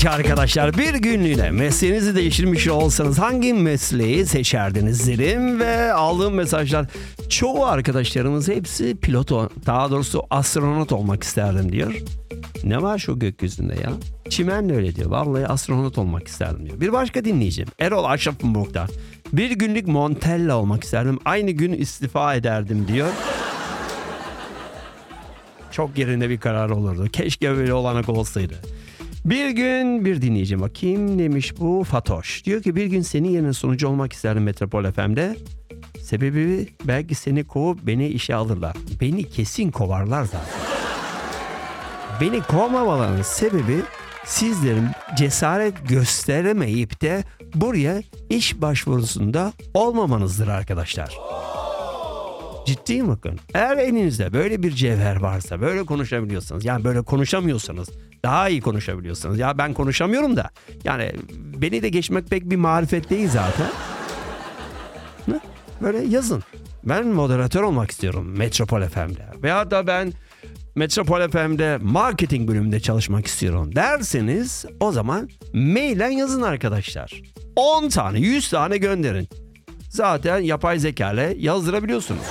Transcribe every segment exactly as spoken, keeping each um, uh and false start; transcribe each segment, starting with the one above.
Peki arkadaşlar, bir günlüğüne mesleğinizi değiştirmiş olsanız hangi mesleği seçerdiniz dedim ve aldığım mesajlar, çoğu arkadaşlarımız hepsi pilot, daha doğrusu astronot olmak isterdim diyor. Ne var şu gökyüzünde ya? Çimen de öyle diyor. Vallahi astronot olmak isterdim diyor. Bir başka dinleyicim Erol Aşraf'ın bir günlük Montella olmak isterdim. Aynı gün istifa ederdim diyor. Çok yerinde bir karar olurdu. Keşke böyle olanak olsaydı. Bir gün bir dinleyicim, bakayım demiş bu Fatoş. Diyor ki bir gün senin yerine sunucu olmak isterdim Metropol F M'de. Sebebi belki seni kovup beni işe alırlar. Beni kesin kovarlar zaten. Beni kovmamalarının sebebi sizlerin cesaret gösteremeyip de buraya iş başvurusunda olmamanızdır arkadaşlar. Ciddiyim bakın. Eğer elinizde böyle bir cevher varsa, böyle konuşabiliyorsanız, yani böyle konuşamıyorsanız, daha iyi konuşabiliyorsanız, ya ben konuşamıyorum da, yani beni de geçmek pek bir marifet değil zaten. Böyle yazın. Ben moderatör olmak istiyorum Metropol F M'de. Veya da ben Metropol F M'de marketing bölümünde çalışmak istiyorum derseniz, o zaman mailen yazın arkadaşlar. on tane, yüz tane gönderin. Zaten yapay zeka ile yazdırabiliyorsunuz.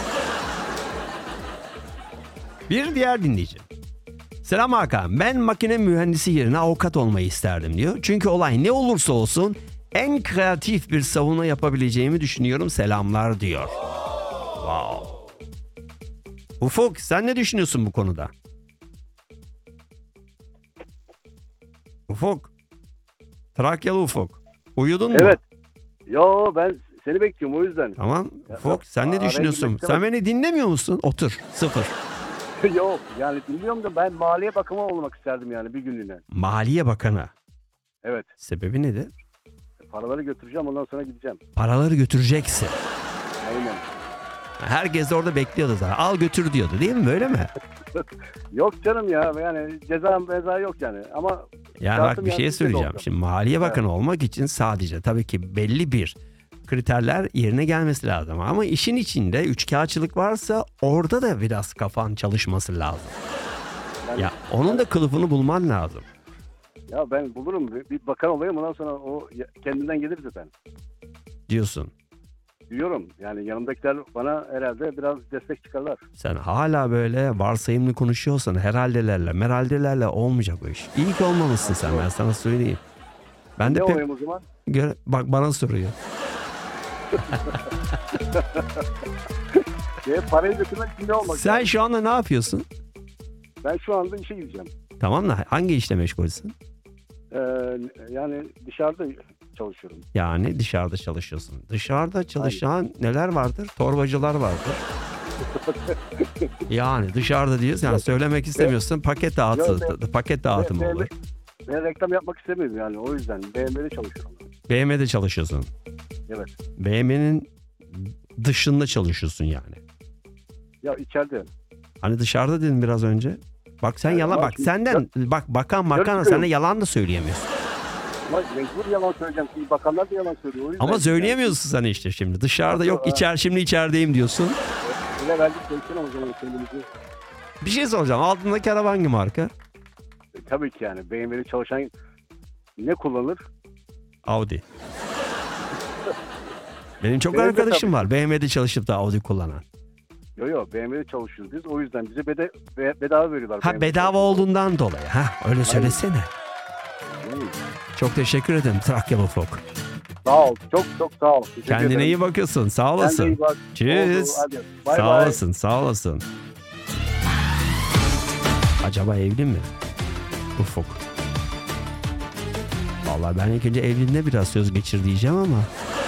Bir diğer dinleyici. Selam Hakan, ben makine mühendisi yerine avukat olmayı isterdim diyor. Çünkü olay ne olursa olsun en kreatif bir savunma yapabileceğimi düşünüyorum, selamlar diyor. Wow. Ufuk, sen ne düşünüyorsun bu konuda? Ufuk. Trakyalı Ufuk. Uyudun mu? Evet. Yo, ben seni bekliyorum o yüzden. Tamam. Ufuk, sen ne Aa, düşünüyorsun? Sen beni dinlemiyor musun? Otur. Sıfır. Yok, yani dinliyorum da ben Maliye Bakanı olmak isterdim yani bir günlüğüne. Maliye Bakanı. Evet. Sebebi nedir? Paraları götüreceğim, ondan sonra gideceğim. Paraları götüreceksin. Aynen. Herkes de orada bekliyordu zaten. Al götür diyordu, değil mi? Böyle mi? Yok canım ya, yani ceza meza yok yani ama... Yani bak bir şey söyleyeceğim. Şimdi Maliye Bakanı evet. olmak için sadece tabii ki belli bir kriterler yerine gelmesi lazım. Ama işin içinde üçkağıtçılık varsa orada da biraz kafan çalışması lazım. Yani, ya onun da kılıfını bulman lazım. Ya ben bulurum. Bir bakan olayım, ondan sonra o kendinden gelir zaten. Diyorsun. Diyorum. Yani yanımdakiler bana herhalde biraz destek çıkarlar. Sen hala böyle varsayımlı konuşuyorsan herhaldelerle, merhaldelerle olmayacak bu iş. İyi ki olmamışsın sen, ben sana söyleyeyim. Ben de ne pek... olayım o zaman? Gör... Bak bana soruyor. e, parayı götürmek için ne olmak? Sen şu anda ne yapıyorsun? Ben şu anda işe gideceğim. Tamam da hangi işle meşgulsün? Ee, yani dışarıda çalışıyorum. Yani dışarıda çalışıyorsun. Dışarıda çalışan Aynen. neler vardır? Torbacılar vardır. Yani dışarıda diyorsun, yani söylemek istemiyorsun. Paket dağıtı, paket dağıtımı olur. Ben reklam yapmak istemiyorum yani, o yüzden B M W'de çalışıyorum. B M W'de çalışıyorsun. Evet. B M W'nin dışında çalışıyorsun yani. Ya içeride. Hani dışarıda dedin biraz önce. Bak sen yani yalan bak senden ya, bak bakan makana sen de yalan da söyleyemiyorsun. Ama mecbur yalan söyleyeceğim. Şimdi bakanlar da yalan söylüyor. O yüzden ama söyleyemiyorsun yani. Sen işte şimdi. Dışarıda yok, yok içer şimdi içerideyim diyorsun. Öyle verdik söylesene o zaman kendimizi. Bir şey soracağım. Altındaki araba hangi marka? E, tabii ki yani B M W'de çalışan ne kullanır? Audi. Benim çok B M W arkadaşım var B M W'de çalışıp da Audi kullanan. Yok yok, B M W'de çalışıyoruz biz. O yüzden bize bede, be, bedava veriyorlar. Ha, bedava olduğundan dolayı. Ha, öyle söylesene. Hayır. Çok teşekkür ederim Trakyalı Ufuk. Sağ ol. Çok çok sağ ol. Teşekkür Kendine ederim. iyi bakıyorsun. Sağ olasın. Cheers. Sağ bye. olasın. Sağ olasın. Acaba evli mi? Ufuk. Vallahi ben ilk önce evliliğine biraz söz geçir diyeceğim ama